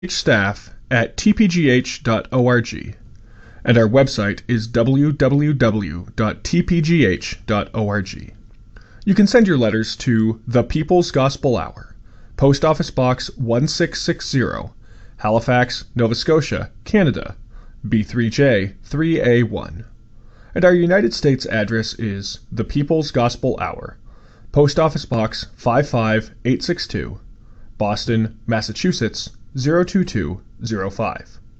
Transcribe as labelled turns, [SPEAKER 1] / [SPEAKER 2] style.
[SPEAKER 1] staff at tpgh.org, and our website is www.tpgh.org. You can send your letters to The People's Gospel Hour, Post Office Box 1660, Halifax, Nova Scotia, Canada, B3J 3A1. And our United States address is The People's Gospel Hour, Post Office Box 55862, Boston, Massachusetts 02205.